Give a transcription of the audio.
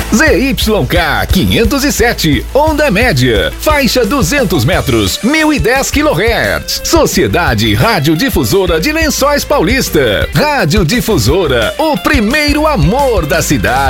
ZYK 507, onda média, faixa 200 metros, 1010 kHz. Sociedade Radiodifusora de Lençóis Paulista. Radiodifusora, o primeiro amor da cidade.